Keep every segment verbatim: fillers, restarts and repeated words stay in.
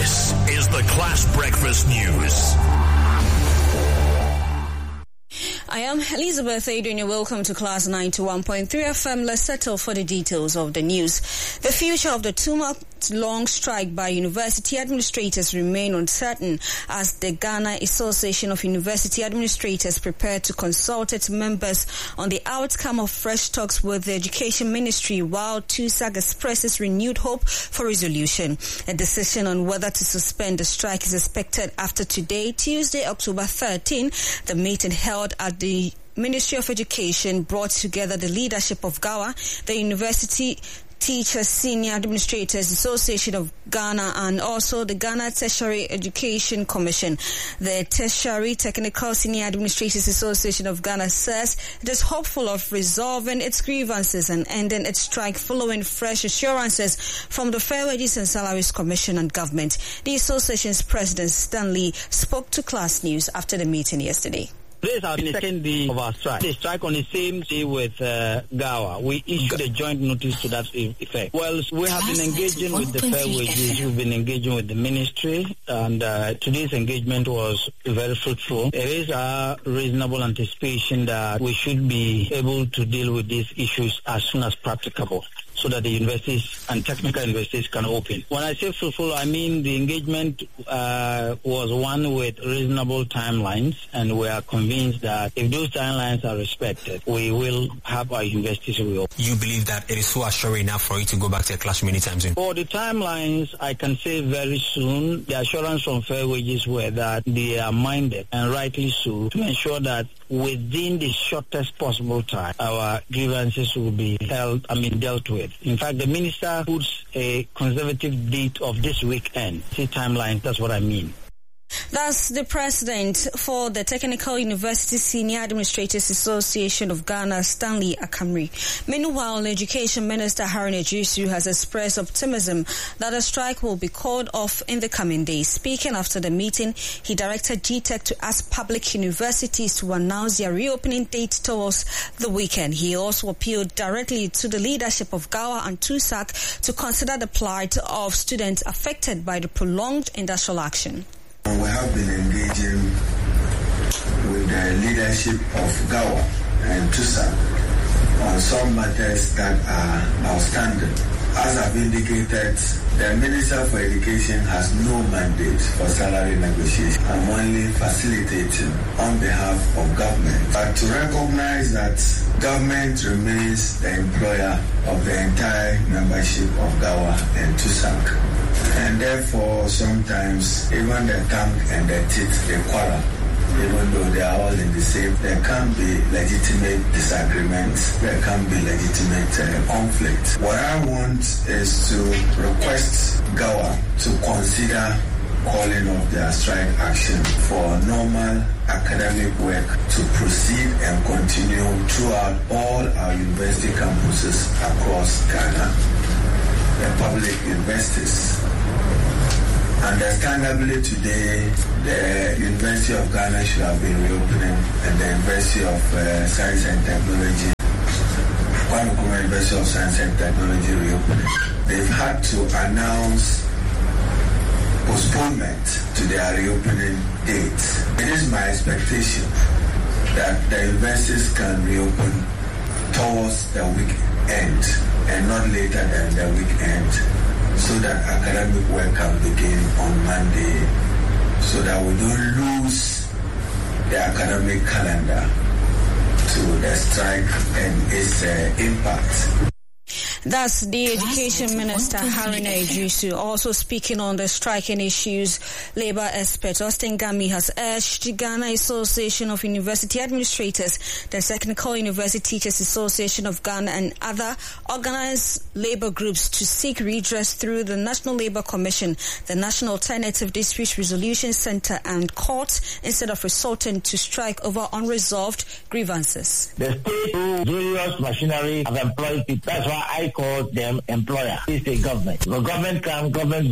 This is the Class Breakfast News. I am Elizabeth Adrian. Welcome to Class ninety-one point three F M. Let's settle for the details of the news. The future of the two-month-long strike by university administrators remain uncertain as the Ghana Association of University Administrators prepare to consult its members on the outcome of fresh talks with the Education Ministry, while TUSAG expresses renewed hope for resolution. A decision on whether to suspend the strike is expected after today, Tuesday, October thirteenth. The meeting held at the Ministry of Education brought together the leadership of GAWA, the University Teachers Senior Administrators Association of Ghana, and also the Ghana Tertiary Education Commission. The Tertiary Technical Senior Administrators Association of Ghana says it is hopeful of resolving its grievances and ending its strike following fresh assurances from the Fair Wages and Salaries Commission and government. The association's president, Stanley, spoke to Class News after the meeting yesterday. This is our second day of our strike. The strike on the same day with uh, GAWA. We issued a joint notice to that effect. Well, we have been engaging with the Fair Wages, we've been engaging with the ministry, and uh, today's engagement was very fruitful. There is a reasonable anticipation that we should be able to deal with these issues as soon as practicable, so that the universities and technical universities can open. When I say fruitful, I mean the engagement uh, was one with reasonable timelines, and we are convinced that if those timelines are respected, we will have our universities reopen. You believe that it is so assuring enough for you to go back to a classroom anytime soon? For the timelines, I can say very soon. The assurance from Fair Wages were that they are minded, and rightly so, to ensure that within the shortest possible time, our grievances will be held, I mean, dealt with. In fact, the minister puts a conservative date of this weekend. See timeline, that's what I mean. That's the president for the Technical University Senior Administrators Association of Ghana, Stanley Akamri. Meanwhile, the Education Minister Haruna Iddrisu has expressed optimism that a strike will be called off in the coming days. Speaking after the meeting, he directed G TECH to ask public universities to announce their reopening date towards the weekend. He also appealed directly to the leadership of GAWA and TUSAG to consider the plight of students affected by the prolonged industrial action. We have been engaging with the leadership of GAWA and TUSAG on some matters that are outstanding. As I've indicated, the Minister for Education has no mandate for salary negotiation. I'm only facilitating on behalf of government. But to recognize that government remains the employer of the entire membership of GAWA and TUSAG. And therefore, sometimes even the tongue and the teeth, they quarrel. Even though they are all in the same, there can be legitimate disagreements, there can be legitimate uh, conflict. What I want is to request GAWA to consider calling off their strike action for normal academic work to proceed and continue throughout all our university campuses across Ghana, the public universities. Understandably, today, the University of Ghana should have been reopening, and the University of uh, Science and Technology, Kwame Nkrumah University of Science and Technology reopening. They've had to announce postponement to their reopening dates. It is my expectation that the universities can reopen towards the weekend and not later than the weekend, so that academic work can begin on Monday, so that we don't lose the academic calendar to the strike and its uh, impact. That's the Education Minister, Haruna Iddrisu. Also speaking on the striking issues, Labour expert Austin Gami has urged the Ghana Association of University Administrators, the Technical University Teachers Association of Ghana, and other organized labour groups to seek redress through the National Labour Commission, the National Alternative Dispute Resolution Centre, and courts, instead of resorting to strike over unresolved grievances. The state through various machinery have employed people. That's why I call them employer. It's the government. The government can, government go.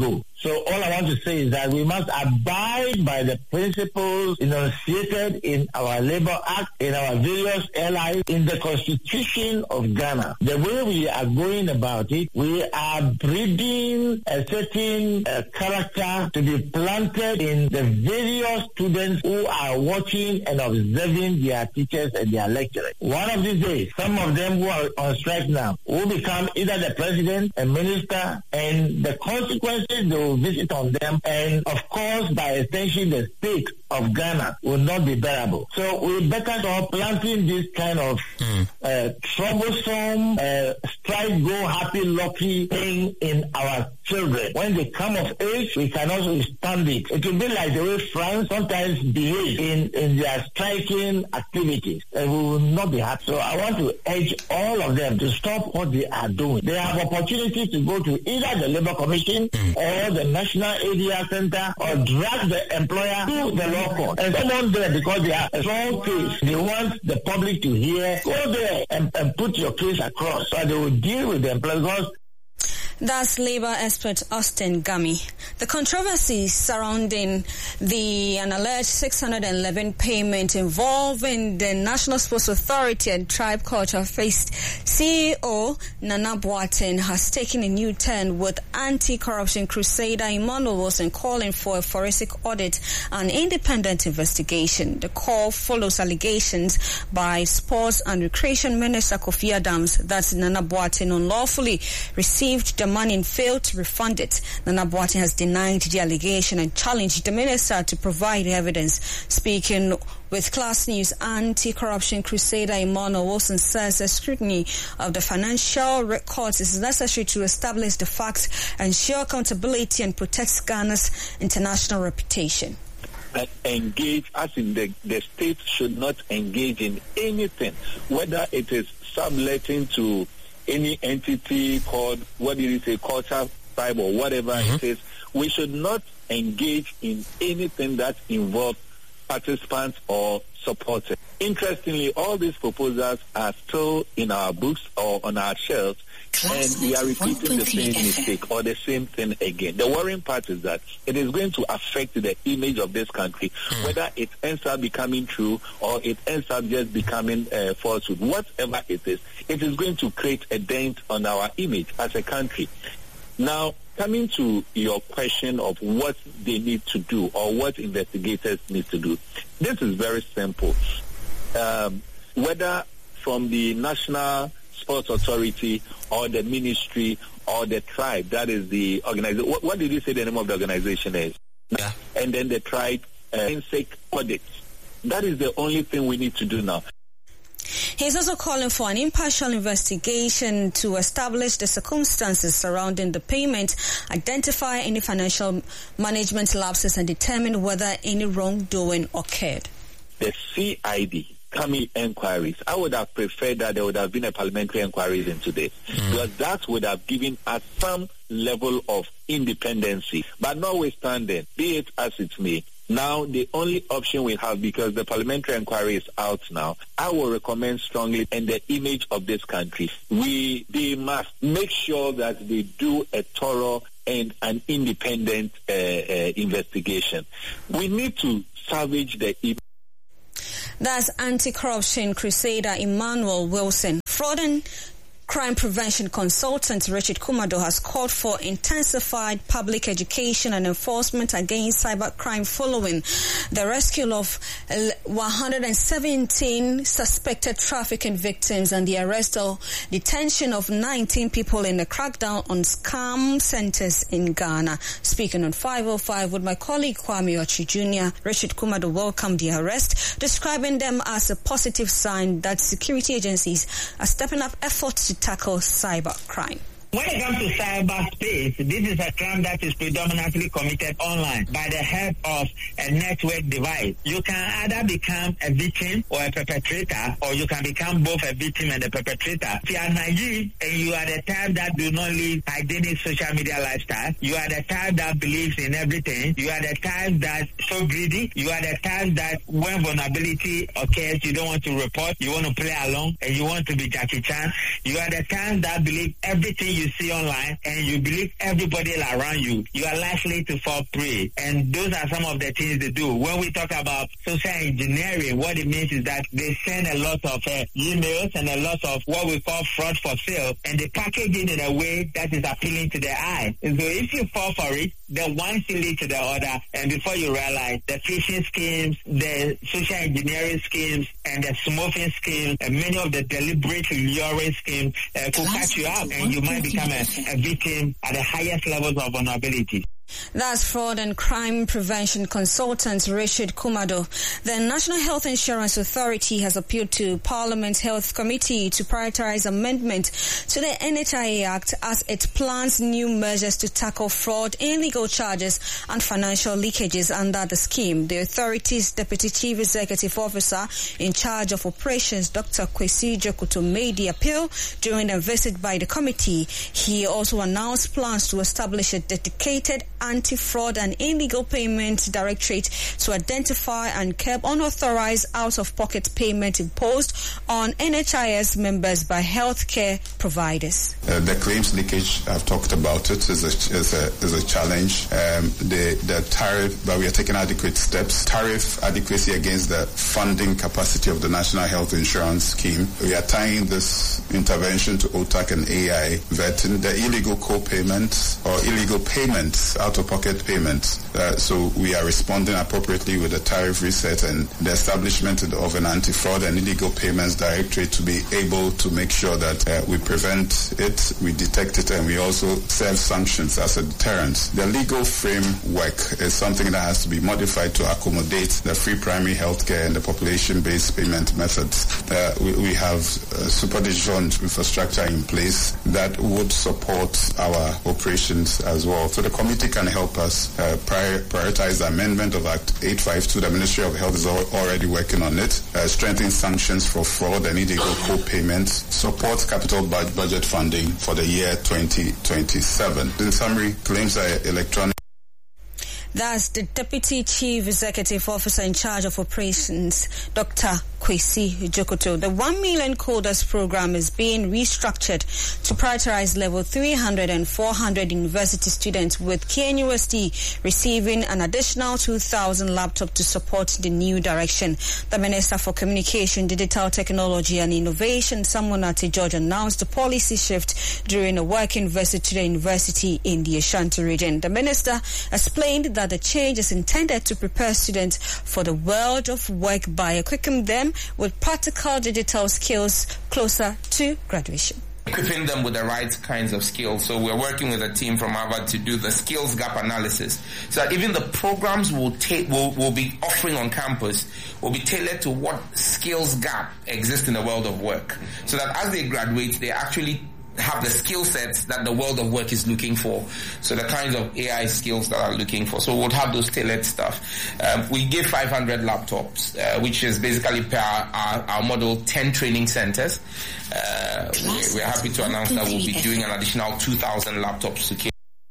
So all I want to say is that we must abide by the principles enunciated in our Labor Act, in our various L Is, in the Constitution of Ghana. The way we are going about it, we are breeding a certain uh, character to be planted in the various students who are watching and observing their teachers and their lecturers. One of these days, some of them who are on strike now will become either the president, a minister, and the consequences they will visit on them, and of course, by extension, the state of Ghana will not be bearable. So we better stop planting this kind of mm. uh, troublesome, uh, strike go happy lucky thing in our children. When they come of age, we can also stand it. It will be like the way France sometimes behave in, in their striking activities, and we will not be happy. So I want to urge all of them to stop what they are doing. They have opportunity to go to either the Labour Commission mm. or the National Area Center, or drag the employer to the law court. And someone there, because they are a strong case, they want the public to hear, go there and, and put your case across, so they will deal with the employer. Because that's Labour expert Austin Gami. The controversies surrounding the an alleged six hundred eleven payment involving the National Sports Authority and Tribe Culture faced C E O Nana Boateng has taken a new turn, with anti-corruption crusader Emmanuel Wilson calling for a forensic audit and independent investigation. The call follows allegations by Sports and Recreation Minister Kofi Adams that Nana Boateng unlawfully received the money and failed to refund it. Nana Boateng has denied the allegation and challenged the minister to provide evidence. Speaking with Class News, anti-corruption crusader Emmanuel Wilson says a scrutiny of the financial records is necessary to establish the facts, ensure accountability, and protect Ghana's international reputation. Uh, engage, as in the, the state should not engage in anything, whether it is subletting to any entity called, what did you say, culture, tribe, or whatever mm-hmm. it is. We should not engage in anything that involves participants or supporters. Interestingly, all these proposals are still in our books or on our shelves, and we are repeating the same mistake or the same thing again. The worrying part is that it is going to affect the image of this country, mm. whether it ends up becoming true or it ends up just becoming uh, falsehood. Whatever it is, it is going to create a dent on our image as a country. Now, coming to your question of what they need to do or what investigators need to do, this is very simple. Um, whether from the National Sports Authority or the ministry or the tribe, that is the organization. What, what did you say the name of the organization is? Yeah. And then the tribe uh, forensic audit. That is the only thing we need to do now. He's also calling for an impartial investigation to establish the circumstances surrounding the payment, identify any financial management lapses, and determine whether any wrongdoing occurred. The C I D coming inquiries, I would have preferred that there would have been a parliamentary inquiry into this, mm. because that would have given us some level of independency. But notwithstanding, be it as it may, now the only option we have, because the parliamentary inquiry is out now, I will recommend strongly in the image of this country, we they must make sure that they do a thorough and an independent uh, uh, investigation. We need to salvage the image. That's anti-corruption crusader Emmanuel Wilson. Fraud and crime prevention consultant Richard Kumado has called for intensified public education and enforcement against cybercrime following the rescue of one hundred seventeen suspected trafficking victims and the arrest or detention of nineteen people in the crackdown on scam centers in Ghana. Speaking on five oh five with my colleague Kwame Ochi Junior, Richard Kumado welcomed the arrest, describing them as a positive sign that security agencies are stepping up efforts to tackle cybercrime. When it comes to cyberspace, this is a crime that is predominantly committed online by the help of a network device. You can either become a victim or a perpetrator, or you can become both a victim and a perpetrator. If you are naive and you are the type that do not live hygienic social media lifestyle, you are the type that believes in everything, you are the type that's so greedy, you are the type that when vulnerability occurs, you don't want to report, you want to play along, and you want to be Jackie Chan, you are the type that believe everything you you see online and you believe everybody around you, you are likely to fall prey. And those are some of the things they do. When we talk about social engineering, what it means is that they send a lot of uh, emails and a lot of what we call fraud for sale, and they package it in a way that is appealing to the eye. And so if you fall for it, then one thing leads to the other, and before you realize, the phishing schemes, the social engineering schemes, and the smoothing schemes, and many of the deliberate luring schemes uh, could catch you up, and you might become a, a victim at the highest levels of vulnerability. That's fraud and crime prevention consultant Richard Kumado. The National Health Insurance Authority has appealed to Parliament's Health Committee to prioritize amendment to the N H I A Act as it plans new measures to tackle fraud, illegal charges and financial leakages under the scheme. The authority's Deputy Chief Executive Officer in charge of operations, Doctor Kwesi Jokoto, made the appeal during a visit by the committee. He also announced plans to establish a dedicated Anti-Fraud and Illegal Payment Directorate to identify and curb unauthorized out-of-pocket payment imposed on N H I S members by healthcare providers. Uh, the claims leakage, I've talked about it, is a, is a, is a challenge. Um, the, the tariff, but we are taking adequate steps. Tariff adequacy against the funding capacity of the National Health Insurance Scheme. We are tying this intervention to O T A C and A I vetting the illegal co-payments or illegal payments out out-of-pocket payments. Uh, so we are responding appropriately with the tariff reset and the establishment of an anti-fraud and illegal payments directorate to be able to make sure that uh, we prevent it, we detect it, and we also serve sanctions as a deterrent. The legal framework is something that has to be modified to accommodate the free primary health care and the population-based payment methods. Uh, we, we have uh, supervision infrastructure in place that would support our operations as well. So the committee can help us uh, prior, prioritize the amendment of Act eight fifty-two. The Ministry of Health is al- already working on it. Uh, strengthen sanctions for fraud and illegal co-payments. Support capital bud- budget funding for the year twenty twenty-seven. In summary, claims are electronic. That's the Deputy Chief Executive Officer in charge of operations, Doctor Kwesi Jokoto. The one million coders program is being restructured to prioritize level three hundred and four hundred university students, with K N U S T receiving an additional two thousand laptops to support the new direction. The Minister for Communication, Digital Technology and Innovation, Samuel Nate George, announced the policy shift during a working visit to the university in the Ashanti region. The Minister explained that the change is intended to prepare students for the world of work by equipping them with practical digital skills closer to graduation. Equipping them with the right kinds of skills. So we're working with a team from Harvard to do the skills gap analysis, so that even the programs we'll take, will will be offering on campus will be tailored to what skills gap exists in the world of work, so that as they graduate, they actually have the skill sets that the world of work is looking for. So the kinds of A I skills that are looking for. So we'll have those tailored stuff. Um, we give five hundred laptops, uh, which is basically per our, our, our model ten training centers. Uh, we, we're happy to announce that we'll be doing an additional two thousand laptops to keep.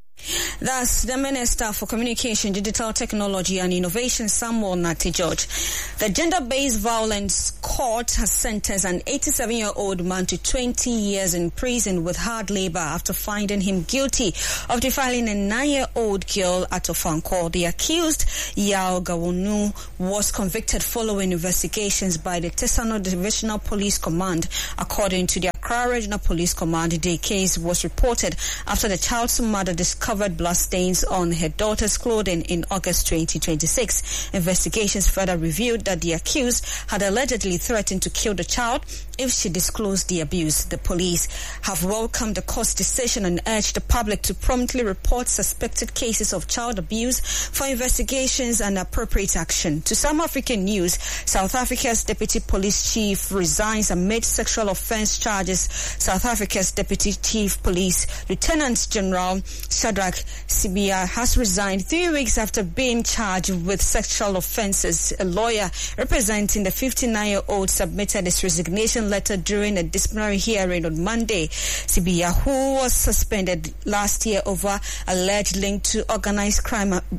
That's the Minister for Communication, Digital Technology and Innovation, Samuel Nate George. The Gender-Based Violence Court has sentenced an eighty-seven-year-old man to twenty years in prison with hard labor after finding him guilty of defiling a nine-year-old girl at Ofanko. The accused, Yao Gawonu, was convicted following investigations by the Tesano Divisional Police Command. According to the Accra Regional Police Command, the case was reported after the child's mother discovered blood stains on her daughter's clothing in August twenty twenty-six. Investigations further revealed that the accused had allegedly threatened to kill the child if she disclosed the abuse. The police have welcomed the court's decision and urged the public to promptly report suspected cases of child abuse for investigations and appropriate action. To some African news, South Africa's Deputy Police Chief resigns amid sexual offense charges. South Africa's Deputy Chief Police Lieutenant General Shadrach Sibia has resigned three weeks after being charged with sexual offenses. A lawyer representing the fifty-nine-year-old submitted his resignation letter during a disciplinary hearing on Monday. Sibia, who was suspended last year over alleged link to organized crime,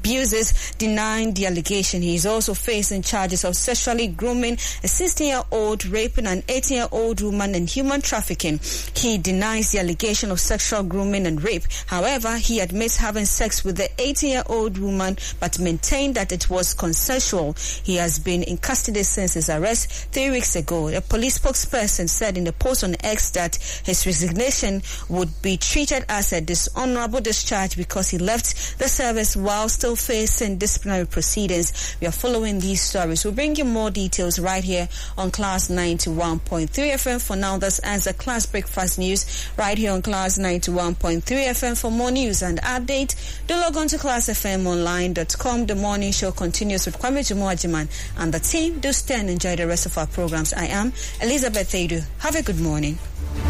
abuses, denying the allegation. He is also facing charges of sexually grooming a sixteen-year-old, raping an eighteen-year-old woman, and human trafficking. He denies the allegation of sexual grooming and rape. However, he admits having sex with the eighteen-year-old woman but maintained that it was consensual. He has been in custody since his arrest three weeks ago. A police spokesperson said in a post on X that his resignation would be treated as a dishonorable discharge because he left the service while still facing disciplinary proceedings. We are following these stories. We'll bring you more details right here on Class ninety-one point three F M. For now, this ends the Class Breakfast News right here on Class ninety-one point three F M. For more news and update, do log on to class f m online dot com. The morning show continues with Kwame Jumuajiman and the team. Do stay and enjoy the rest of our programs. I am Elizabeth Edu. Have a good morning.